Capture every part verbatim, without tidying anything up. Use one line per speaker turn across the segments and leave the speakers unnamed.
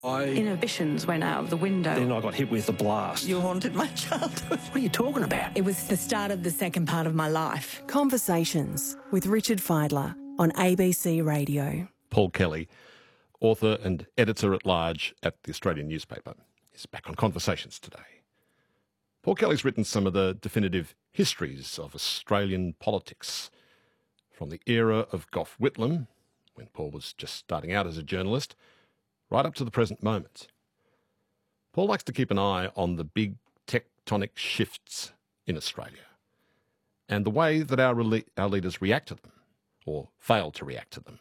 I...
Inhibitions went out of the window.
Then I got hit with a blast.
You haunted my childhood.
What are you talking about?
It was the start of the second part of my life.
Conversations with Richard Fidler on A B C Radio.
Paul Kelly, author and editor-at-large at the Australian newspaper, is back on Conversations today. Paul Kelly's written some of the definitive histories of Australian politics, from the era of Gough Whitlam, when Paul was just starting out as a journalist, right up to the present moment. Paul likes to keep an eye on the big tectonic shifts in Australia and the way that our, rele- our leaders react to them, or fail to react to them.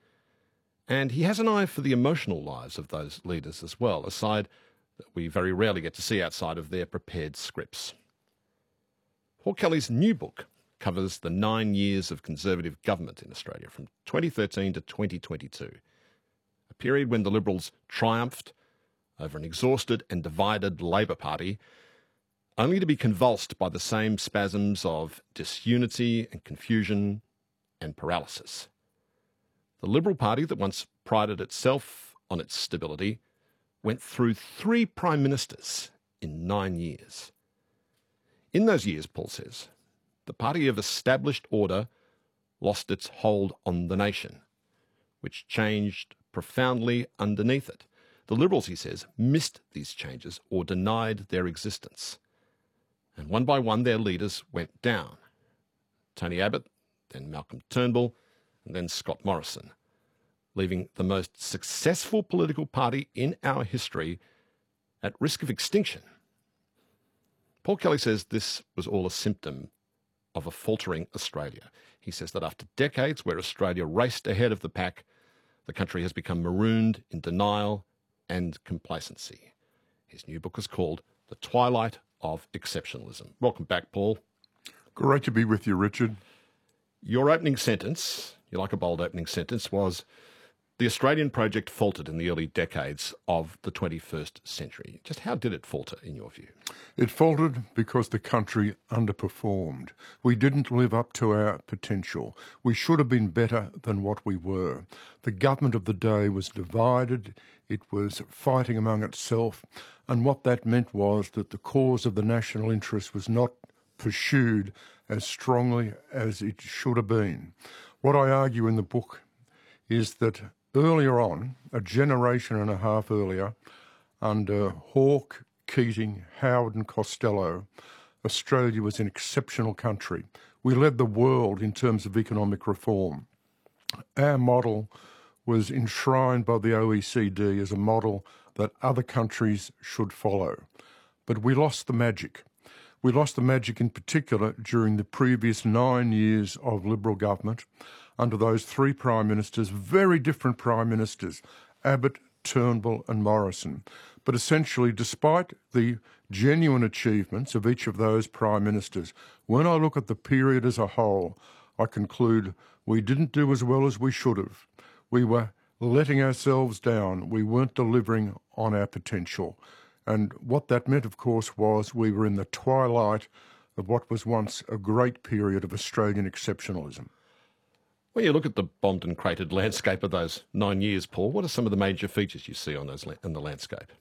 And he has an eye for the emotional lives of those leaders as well, a side that we very rarely get to see outside of their prepared scripts. Paul Kelly's new book covers the nine years of Conservative government in Australia from twenty thirteen to twenty twenty-two, a period when the Liberals triumphed over an exhausted and divided Labor Party, only to be convulsed by the same spasms of disunity and confusion and paralysis. The Liberal Party, that once prided itself on its stability, went through three prime ministers in nine years. In those years, Paul says, the party of established order lost its hold on the nation, which changed profoundly underneath it. The Liberals, he says, missed these changes or denied their existence. And one by one, their leaders went down. Tony Abbott, then Malcolm Turnbull, and then Scott Morrison, leaving the most successful political party in our history at risk of extinction. Paul Kelly says this was all a symptom of a faltering Australia. He says that after decades where Australia raced ahead of the pack, the country has become marooned in denial and complacency. His new book is called The Twilight of Exceptionalism. Welcome back, Paul.
Great to be with you, Richard.
Your opening sentence, you like a bold opening sentence, was, the Australian project faltered in the early decades of the twenty-first century. Just how did it falter, in your view?
It faltered because the country underperformed. We didn't live up to our potential. We should have been better than what we were. The government of the day was divided. It was fighting among itself. And what that meant was that the cause of the national interest was not pursued as strongly as it should have been. What I argue in the book is that earlier on, a generation and a half earlier, under Hawke, Keating, Howard and Costello, Australia was an exceptional country. We led the world in terms of economic reform. Our model was enshrined by the O E C D as a model that other countries should follow. But we lost the magic. We lost the magic in particular during the previous nine years of Liberal government under those three prime ministers, very different prime ministers, Abbott, Turnbull and Morrison. But essentially, despite the genuine achievements of each of those prime ministers, when I look at the period as a whole, I conclude we didn't do as well as we should have. We were letting ourselves down. We weren't delivering on our potential. And what that meant, of course, was we were in the twilight of what was once a great period of Australian exceptionalism.
When you look at the bombed and cratered landscape of those nine years, Paul, what are some of the major features you see on those in the landscape?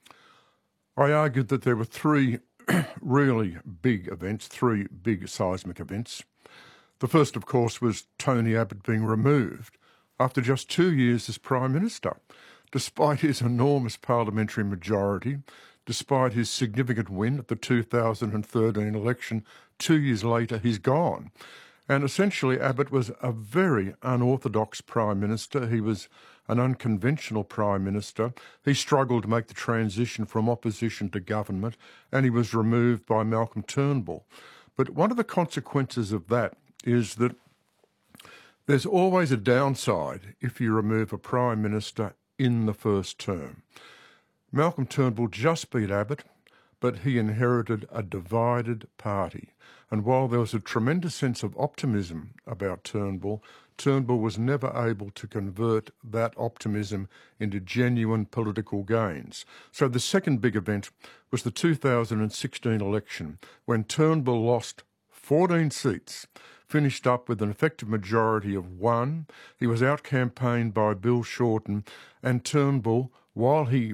I argued that there were three really big events, three big seismic events. The first, of course, was Tony Abbott being removed after just two years as Prime Minister. Despite his enormous parliamentary majority, despite his significant win at the two thousand thirteen election, two years later he's gone. And essentially Abbott was a very unorthodox Prime Minister. He was an unconventional Prime Minister. He struggled to make the transition from opposition to government, and he was removed by Malcolm Turnbull. But one of the consequences of that is that there's always a downside if you remove a Prime Minister in the first term. Malcolm Turnbull just beat Abbott, but he inherited a divided party. And while there was a tremendous sense of optimism about Turnbull, Turnbull was never able to convert that optimism into genuine political gains. So the second big event was the two thousand sixteen election, when Turnbull lost fourteen seats, finished up with an effective majority of one. He was out-campaigned by Bill Shorten, and Turnbull, while he